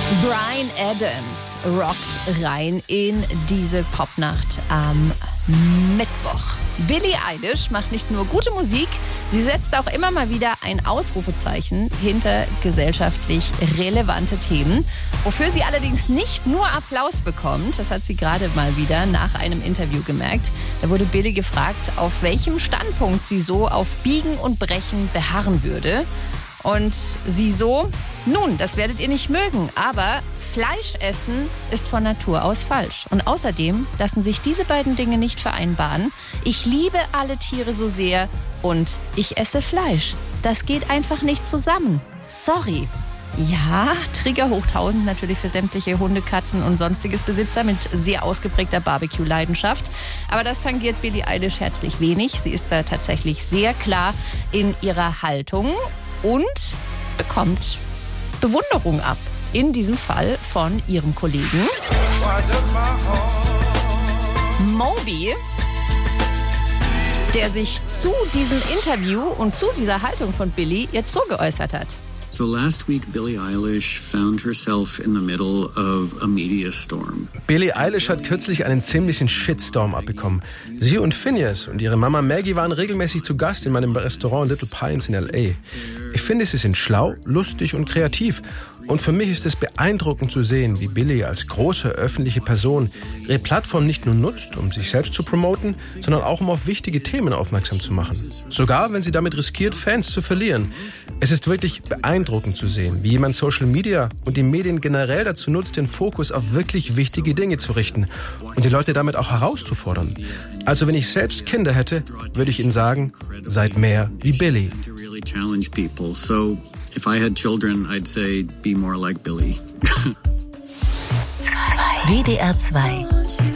Bryan Adams rockt rein in diese Popnacht am Mittwoch. Billie Eilish macht nicht nur gute Musik, sie setzt auch immer mal wieder ein Ausrufezeichen hinter gesellschaftlich relevante Themen, wofür sie allerdings nicht nur Applaus bekommt. Das hat sie gerade mal wieder nach einem Interview gemerkt. Da wurde Billie gefragt, auf welchem Standpunkt sie so auf Biegen und Brechen beharren würde. Und sie so, nun, das werdet ihr nicht mögen, aber Fleisch essen ist von Natur aus falsch. Und außerdem lassen sich diese beiden Dinge nicht vereinbaren. Ich liebe alle Tiere so sehr und ich esse Fleisch. Das geht einfach nicht zusammen. Sorry. Ja, Trigger hoch 1000 natürlich für sämtliche Hunde, Katzen und sonstiges Besitzer mit sehr ausgeprägter Barbecue-Leidenschaft. Aber das tangiert Billie Eilish herzlich wenig. Sie ist da tatsächlich sehr klar in ihrer Haltung und bekommt Bewunderung ab. In diesem Fall von ihrem Kollegen Moby, der sich zu diesem Interview und zu dieser Haltung von Billie jetzt so geäußert hat. So last week, Billie Eilish found herself in the middle of a media storm. Billie Eilish hat kürzlich einen ziemlichen Shitstorm abbekommen. Sie und Phineas und ihre Mama Maggie waren regelmäßig zu Gast in meinem Restaurant Little Pines in L.A. Ich finde, sie sind schlau, lustig und kreativ. Und für mich ist es beeindruckend zu sehen, wie Billie als große öffentliche Person ihre Plattform nicht nur nutzt, um sich selbst zu promoten, sondern auch um auf wichtige Themen aufmerksam zu machen. Sogar wenn sie damit riskiert, Fans zu verlieren. Es ist wirklich beeindruckend zu sehen, wie jemand Social Media und die Medien generell dazu nutzt, den Fokus auf wirklich wichtige Dinge zu richten und die Leute damit auch herauszufordern. Also wenn ich selbst Kinder hätte, würde ich ihnen sagen, seid mehr wie Billie. If I had children, I'd say, be more like Billie. WDR 2